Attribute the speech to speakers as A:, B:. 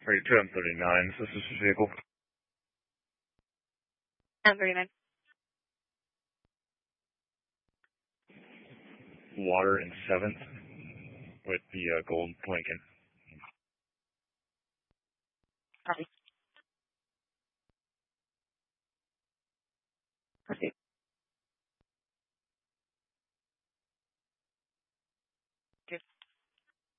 A: 32 M39, suspicious vehicle.
B: M39.
A: Water in 7th with the gold Lincoln.
B: Copy. Proceed.